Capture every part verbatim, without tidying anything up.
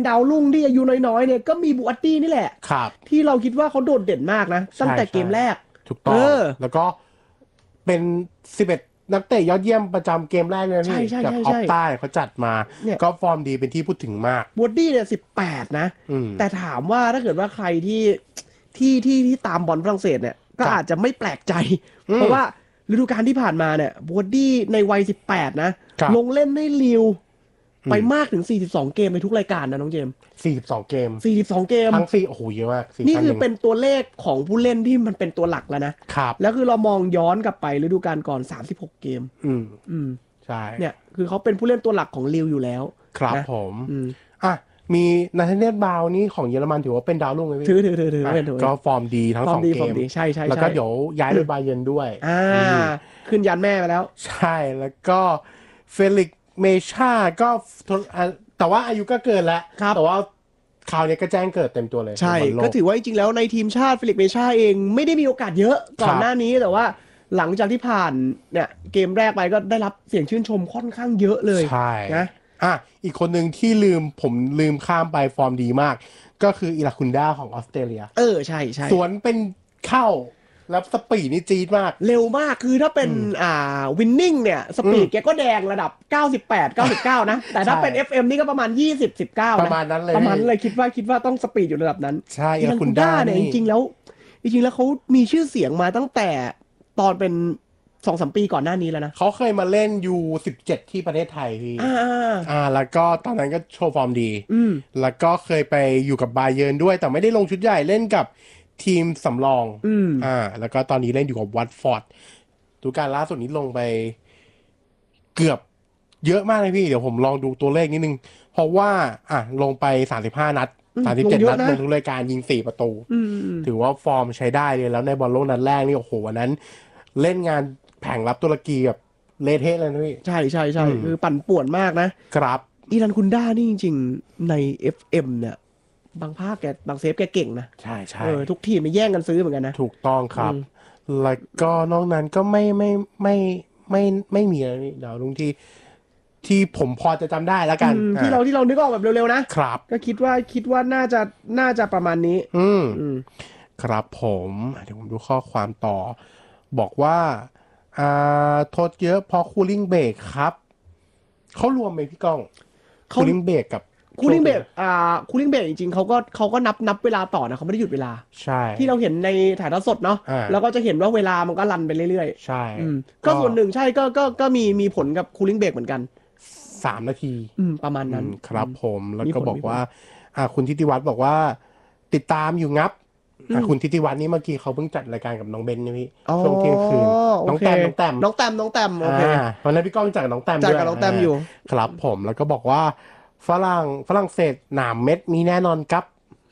ดาวรุ่งที่อายุน้อยๆเนี่ยก็มีบูอัตตี้นี่แหละครับที่เราคิดว่าเขาโดดเด่นมากนะตั้งแต่เกมแรกถูกต้องแล้วก็เป็นสิบเอ็ดนักเตะยอดเยี่ยมประจำเกมแรกเลยพี่จากออฟใต้เขาจัดมาก็ฟอร์มดีเป็นที่พูดถึงมากบูอัตตี้เนี่ยสิบแปดนะแต่ถามว่าถ้าเกิดว่าใครที่ที่ที่ที่ตามบอลฝรั่งเศสเนี่ยก็อาจจะไม่แปลกใจเพราะว่าฤดูกาลที่ผ่านมาเนี่ยบูอัตตี้ในวัยสิบแปดนะลงเล่นให้ลิวไปมากถึงสี่สิบสองเกมในทุกรายการนะน้องเจมส์สี่สิบสองเกมสี่สิบสองเกมทั้งสี่โอ้โหเยอะมากนี่คือเป็นตัวเลขของผู้เล่นที่มันเป็นตัวหลักแล้วนะครับแล้วคือเรามองย้อนกลับไปฤดูกาลก่อนสามสิบหกเกมอืมอืมใช่เนี่ยคือเขาเป็นผู้เล่นตัวหลักของลิวอยู่แล้วครับผมอืมอ่ะมีนาธาเนียลบาวนี่ของเยอรมันถือว่าเป็นดาวรุ่งเลยพี่ถือถือถือถือเป็นก็ฟอร์มดีทั้งสองเกมใช่ใช่แล้วก็เดี๋ยวย้ายไปบาเยิร์นด้วยอ่าขึ้นยันแม่ไปแล้วใช่แล้วก็เฟลิกซ์เมชาก็แต่ว่าอายุก็เกินแล้วแต่ว่าคราวนี้ก็แจ้งเกิดเต็มตัวเลยใช่ก็ถือว่าจริงๆแล้วในทีมชาติเฟลิกซ์เมชาเองไม่ได้มีโอกาสเยอะก่อนหน้านี้แต่ว่าหลังจากที่ผ่านเนี่ยเกมแรกไปก็ได้รับเสียงชื่นชมค่อนข้างเยอะเลยใช่นะอ่ะอีกคนหนึ่งที่ลืมผมลืมข้ามไปฟอร์มดีมากก็คืออิราคุนดาของออสเตรเลียเออใช่ใช่สวนเป็นเข้าแล้วสปีดนี่จี๊ดมากเร็วมากคือถ้าเป็นอ่าวินนิ่งเนี่ยสปีดแกก็แดงระดับเก้าสิบแปด เก้าสิบเก้านะแต่ถ้าเป็น เอฟ เอ็ม นี่ก็ประมาณยี่สิบ สิบเก้านะประมาณนั้นเลยประมาณเลยคิดว่าคิดว่าต้องสปีดอยู่ระดับนั้นใช่อิราคุนดาเนี่ยจริงๆแล้วจริงๆแล้วเขามีชื่อเสียงมาตั้งแต่ตอนเป็น สองสาม ปีก่อนหน้านี้แล้วนะเขาเคยมาเล่น ยู สิบเจ็ด ที่ประเทศไทยพี่อ่าอ่าแล้วก็ตอนนั้นก็โชว์ฟอร์มดีอืมแล้วก็เคยไปอยู่กับบาเยิร์นด้วยแต่ไม่ได้ลงชุดใหญ่เล่นกับทีมสำรองอืมอ่าแล้วก็ตอนนี้เล่นอยู่กับวัตฟอร์ดดูการล่าสุดนี้ลงไปเกือบเยอะมากเลยพี่เดี๋ยวผมลองดูตัวเลขนิดนึงเพราะว่าอ่ะลงไปสามสิบห้านัดสามสิบเจ็ดนัดลงทุกรายการยิงสี่ประตูถือว่าฟอร์มใช้ได้เลยแล้วในบอลโลกนัดแรกนี่โอ้โหวันนั้นเล่นงานแผงรับตุรกีแบบเละเทะเลยนะพี่ใช่ใช่ใช่คือปั่นป่วนมากนะครับอิรันคุนด้านี่จริงๆใน เอฟ เอ็ม เนี่ยบางภาคแกบางเซฟแกเก่งนะใช่ใช่เออทุกทีมมาแย่งกันซื้อเหมือนกันนะถูกต้องครับแล้วก็นอกนั้นก็ไม่ไม่ไม่ไม่ไม่มีอะไรดาวรุ่งที่ที่ผมพอจะจำได้แล้วกันที่เราที่เรานึกออกแบบเร็วๆนะครับก็คิดว่าคิดว่าน่าจะน่าจะประมาณนี้อืมครับผมเดี๋ยวผมดูข้อความต่อบอกว่าอ่าโทษเยอะพอคูลิ่งเบรกครับเขารวมไหมพี่ก้องคูลิ่งเบรกกับคูลิ่งเบรกอ่าคูลิ่งเบรกจริงๆเขาก็เขาก็นับนับเวลาต่อนะเขาไม่ได้หยุดเวลาใช่ที่เราเห็นในถ่ายทอดสดเนาะแล้วก็จะเห็นว่าเวลามันก็รันไปเรื่อยๆใช่ก็ส่วนหนึ่งใช่ก็ก็ก็มีมีผลกับคูลิ่งเบรกเหมือนกันสามนาทีอืมประมาณนั้นครับผมแล้วก็บอกว่าอ่าคุณทิติวัฒน์บอกว่าติดตามอยู่งับคุณทิติวัฒน์นี่เมื่อกี้เขาเพิ่งจัดรายการกับน้องเบนนี่พี่ช่วงเที่ยงคืนน้องแต้มน้องแต้มน้องแต้มน้องแต้มโอเควันนั้นพี่ก้องจัดกับน้องแต้มด้วยจัดกับน้องแต้มอยู่ครับผมแล้วก็บอกว่าฝรั่งฝรั่งเศสหนามเม็ดมีแน่นอนครับ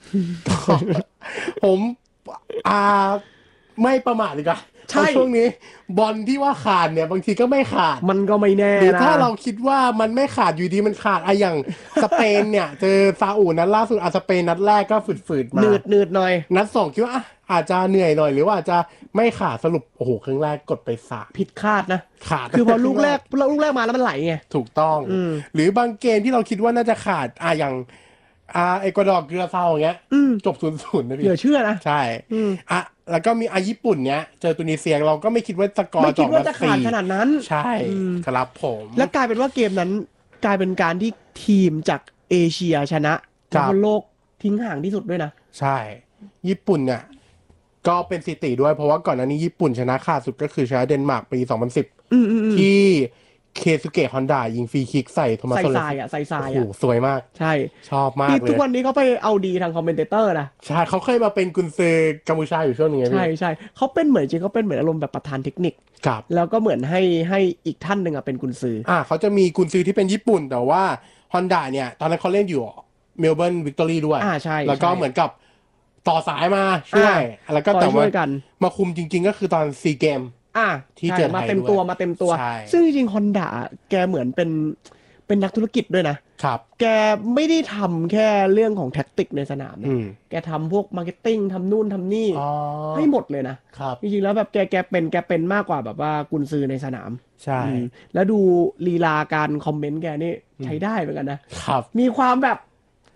ผมอ่าไม่ประมาทดีกว่าใช่ช่วงนี้บอลที่ว่าขาดเนี่ยบางทีก็ไม่ขาดมันก็ไม่แน่หรือถ้าเราคิดว่ามันไม่ขาดอยู่ดีมันขาดอะอย่างสเปนเนี่ยเจอซาอุนัดล่าสุดอาสเปนนัดแรกก็ฝืดๆมาหนืดหนืดหน่อยนัดสองคิดว่าอาจจะเหนื่อยหน่อยหรือว่าอาจจะไม่ขาดสรุปโอ้โหครึ่งแรกกดไปสามผิดคาดนะขาดคือพอลูกแรกลูกแรกมาแล้วมันไหลไงถูกต้องหรือบางเกมที่เราคิดว่าน่าจะขาดอะอย่างอ่าเอกวาดอร์เกลือเซาอย่างเงี้ยจบศูนย์ศูนย์นะพี่เหลือเชื่อนะใช่อ่ะแล้วก็มีอาญี่ปุ่นเนี้ยเจอตุนิเซียเราก็ไม่คิดว่าสกอร์ไม่คิดว่าจะขาดขนาดนั้นใช่ครับผมแล้วกลายเป็นว่าเกมนั้นกลายเป็นการที่ทีมจากเอเชียชนะบนโลกทิ้งห่างที่สุดด้วยนะใช่ญี่ปุ่นเนี่ยก็เป็นสถิติด้วยเพราะว่าก่อนหน้านี้ญี่ปุ่นชนะขาดสุดก็คือชนะเดนมาร์กปีสองพันสิบที่เคซูเกะฮอนด้ายิงฟรีคิกใส่โทมัสโซเลสใส่ทรายอ่ะใส่ทรายอ่ะโอ้โหสวยมากใช่ชอบมากเลยทุกวันนี้เขาไปเอาดีทางคอมเมนเตอร์นะใช่เขาเคยมาเป็นกุนซือกัมพูชาอยู่ช่วงนึงไงใช่ใช่เขาเป็นเหมือนจริงเขาเป็นเหมือนอารมณ์แบบประธานเทคนิคครับแล้วก็เหมือนให้ให้อีกท่านหนึ่งอ่ะเป็นกุนซืออ่าเขาจะมีกุนซือที่เป็นญี่ปุ่นแต่ว่าฮอนด้าเนี่ยตอนนั้นเขาเล่นอยู่เมลเบิร์นวิกตอรี่ด้วยอ่าใช่แล้วก็เหมือนกับต่อสายมาช่วยแล้วก็แต่ว่ามาคุมจริงๆก็คือตอนซีเกมอ่ะที่เจอมาเต็มตัวมาเต็มตัวซึ่งจริงๆฮอนด้าแกเหมือนเป็นเป็นนักธุรกิจด้วยนะครับแกไม่ได้ทำแค่เรื่องของแท็กติกในสนามนะแกทำพวกมาร์เก็ตติ้งทำนู่นทำนี่ให้หมดเลยนะครับจริงๆแล้วแบบแกแกเป็นแกเป็นมากกว่าแบบว่ากุนซือในสนามใช่แล้วดูลีลาการคอมเมนต์แกนี่ใช้ได้เหมือนกันนะครับมีความแบบ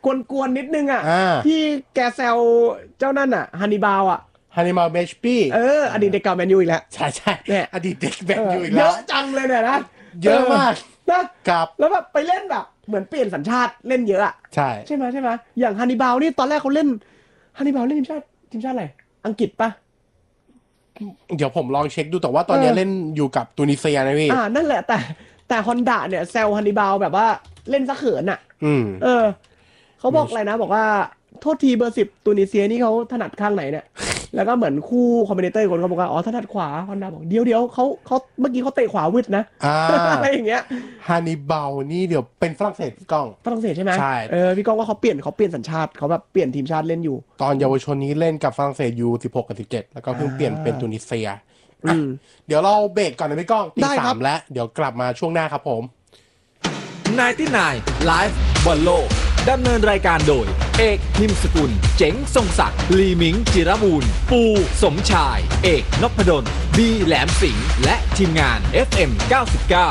กวนๆนิดนึงอ่ะที่แกแซวเจ้านั่นอ่ะฮันนิบาลอ่ะฮันนิบาลเบชปี้เอออดีตเด็กเก่าแมนยูอีกแล้วใช่ใช่เนี่ยอดีตเด็กแมนยูอีกแล้วเยอะจังเลยเนี่ยนะเยอะมากนะครับแล้วแบบไปเล่นแบบเหมือนเปลี่ยนสัญชาติเล่นเยอะอ่ะใช่ใช่ไหมใช่ไหมอย่างฮันนิบาลนี่ตอนแรกเขาเล่นฮันนิบาลเล่นทีมชาติทีมชาติอะไรอังกฤษปะเดี๋ยวผมลองเช็คดูแต่ว่าตอนนี้เล่นอยู่กับตูนิเซียนะพี่อ่านั่นแหละแต่แต่ฮอนดาเนี่ยแซวฮันนิบาลแบบว่าเล่นซะเขินอ่ะอืมเออเขาบอกอะไรนะบอกว่าโทษทีเบอร์สิบตูนิเซียนี่เขาถนัดข้างไหนเนี่ยแล้วก็เหมือนคู่คอมเมนเตอร์คนเขาบอกว่าอ๋อถนัดขวาฮอนดาบอกเดี๋ยวเดี๋ยวเขาเขาเมื่อกี้เขาเตะขวาวึดนะอะไรอย่างเงี้ยฮันนิบาลนี่เดี๋ยวเป็นฝรั่งเศสพี่ก้องฝรั่งเศสใช่ไหมใช่เออพี่ก้องว่าเขาเปลี่ยนเขาเปลี่ยนสัญชาติเขาแบบเปลี่ยนทีมชาติเล่นอยู่ตอนเยาวชนนี้เล่นกับฝรั่งเศสยูสิบหกกับสิบเจ็ดแล้วก็เพิ่งเปลี่ยนเป็นตูนิเซียเดี๋ยวเราเบรกก่อนนะพี่ก้องตีสามแล้วเดี๋ยวกลับมาช่วงหน้าครับผมไนน์ตี้ไนน์ Live บอลโลกดำเนินรายการโดยเอกพิมพ์สกุลเจ๋งทรงศักดิ์ลีมิงจิรบูรณ์ปูสมชายเอกนพดลบีแหลมสิงห์และทีมงาน เอฟ เอ็ม เก้าสิบเก้า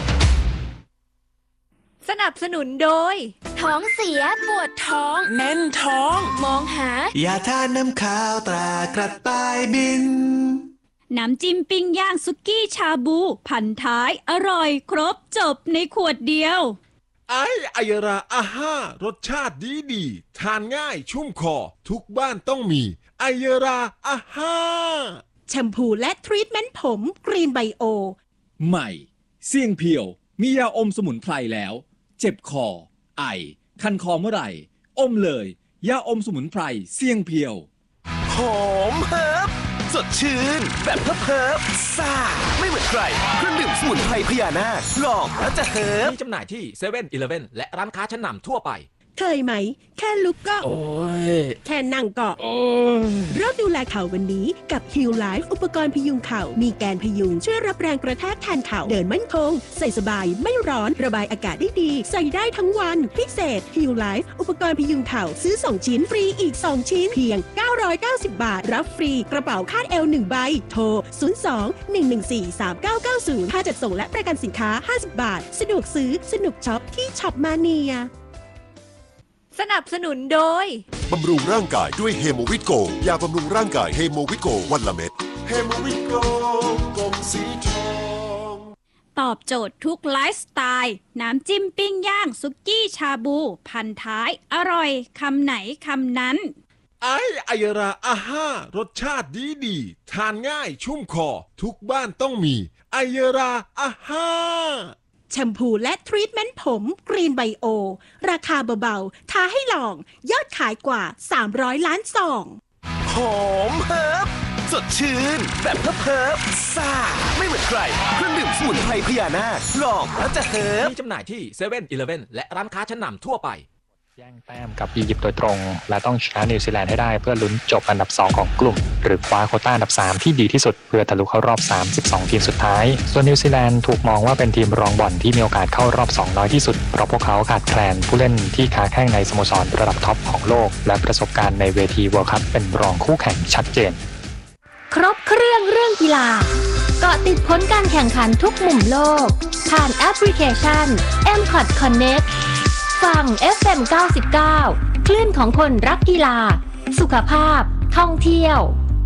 สนับสนุนโดยท้องเสียปวดท้องแน่นท้องมองหายาทาน้ำข้าวตรากระต่ายบินน้ำจิ้มปิ้งย่างสุกี้ชาบูพันท้ายอร่อยครบจบในขวดเดียวไอ้ไอยราอาห้ารสชาติดีดีทานง่ายชุ่มคอทุกบ้านต้องมีไอยราอาห้าแชมพูและทรีทเมนต์ผมกรีนไบโอใหม่เสี่ยงเพียวมียาอมสมุนไพรแล้วเจ็บคอไอคันคอเมื่อไหร่อมเลยยาอมสมุนไพรเสี่ยงเพียวหอมเฮิบสดชื่นแบบเพิบๆซ่าไม่เหมือนใครเครื่องดื่มสมุนไพรพญานาคลองแล้วจะเฮิบมีจำหน่ายที่เซเว่นอีเลฟเว่นและร้านค้าชั้นนำทั่วไปเคยไหมแค่ลุกก็โอ้ยแค่นั่งก็โอ้ยเริ่มดูแลเข่าวันนี้กับ Heal Life อุปกรณ์พยุงเข่ามีแกนพยุงช่วยรับแรงกระแทกแทนเข่าเดินมั่นคงใส่สบายไม่ร้อนระบายอากาศได้ดีใส่ได้ทั้งวันพิเศษ Heal Life อุปกรณ์พยุงเข่าซื้อสองชิ้นฟรีอีกสองชิ้นเพียงเก้าร้อยเก้าสิบบาทรับฟรีกระเป๋าคาดเอวหนึ่งใบโทรศูนย์ สอง หนึ่ง หนึ่ง สี่ สาม เก้า เก้า ศูนย์ค่าจัดส่งและประกันสินค้าห้าสิบบาทสะดวกซื้อสนุกช็อปที่ช็อปมาเนียสนับสนุนโดยบำรุงร่างกายด้วยเฮโมวิโกยาบำรุงร่างกายเฮโมวิโกวันละเม็ดเฮโมวิโกกลมสีทองตอบโจทย์ทุกไลฟ์สไตล์น้ำจิ้มปิ้งย่างสุกี้ชาบูพันท้ายอร่อยคำไหนคำนั้นไอ้ไอยราอาห้ารสชาติดีดีทานง่ายชุ่มคอทุกบ้านต้องมีไอยราอาห้าแชมพูและทรีทเมนต์ผมกรีนไบโอราคาเบาๆท้าให้ลองยอดขายกว่าสามร้อยล้านซองหอมเฮิบสดชื่นแบบเพิบๆซ่าไม่เหมือนใครเครื่องดื่มสมุนไพรพญานาคลองแล้วจะเฮิบมีจำหน่ายที่เซเว่นอีเลฟเว่นและร้านค้าชั้นนำทั่วไปแย่งแต้มกับอียิปต์โดยตรงและต้องชนะนิวซีแลนด์ให้ได้เพื่อลุ้นจบอันดับสองของกลุ่มหรือคว้าโควต้าอันดับสามที่ดีที่สุดเพื่อทะลุเข้ารอบสามสิบสองทีมสุดท้ายส่วนนิวซีแลนด์ถูกมองว่าเป็นทีมรองบอลที่มีโอกาสเข้ารอบสองน้อยที่สุดเพราะพวกเขาขาดแคลนผู้เล่นที่ค้าแข้งในสโมสรระดับท็อปของโลกและประสบการณ์ในเวทีเวิลด์คัพเป็นรองคู่แข่งชัดเจนครบเครื่องเรื่องกีฬาเกาะติดผลการแข่งขันทุกมุมโลกผ่านแอปพลิเคชัน เอ็ม คอท Connect ฟัง เอฟ เอ็ม เก้าสิบเก้า คลื่นของคนรักกีฬาสุขภาพท่องเที่ยว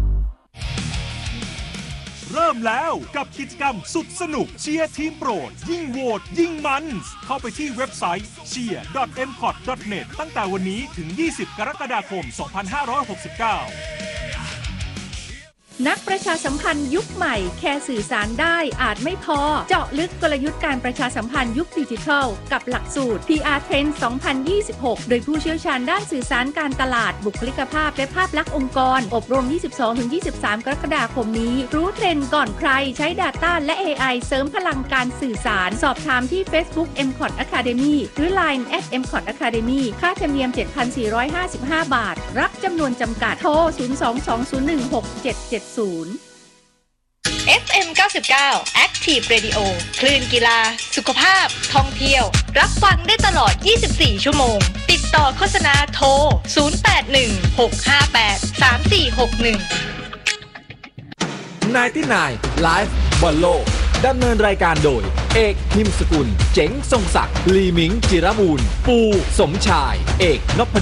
เริ่มแล้วกับกิจกรรมสุดสนุกเชียร์ทีมโปรดยิ่งโหวตยิ่งมันเข้าไปที่เว็บไซต์ เชียร์ ดอท เอ็ม คอท ดอท เน็ต ตั้งแต่วันนี้ถึงยี่สิบกรกฎาคมสองพันห้าร้อยหกสิบเก้านักประชาสัมพันธ์ยุคใหม่แค่สื่อสารได้อาจไม่พอเจาะลึกกลยุทธ์การประชาสัมพันธ์ยุคดิจิทัลกับหลักสูตร พี อาร์ Trend สองพันยี่สิบหกโดยผู้เชี่ยวชาญด้านสื่อสารการตลาดบุคลิกภาพและภาพลักษณ์องค์กรอบรม ยี่สิบสองถึงยี่สิบสาม กรกฎาคมนี้รู้เทรนด์ก่อนใครใช้ Data และ เอ ไอ เสริมพลังการสื่อสารสอบถามที่ Facebook เอ็ม คอท Academy หรือ ไลน์ แอท เอ็ม คอท Academy ค่าธรรมเนียม เจ็ดพันสี่ร้อยห้าสิบห้า บาทรับจำนวนจำกัดโทรศูนย์ สอง สอง ศูนย์ หนึ่ง หก เจ็ด เจ็ด ศูนย์เอฟ เอ็ม เก้าสิบเก้า Active Radio คลื่นกีฬาสุขภาพท่องเที่ยวรับฟังได้ตลอดยี่สิบสี่ชั่วโมงติดต่อโฆษณาโทรศูนย์ แปด หนึ่ง หก ห้า แปด สาม สี่ หก หนึ่งไนน์ตี้ไนน์ Live บอลโลกดำเนินรายการโดยเอกนิมสกุลเจ๋งทรงศักดิ์ลีมิงจิรบูรณ์ปูสมชายเอกนพ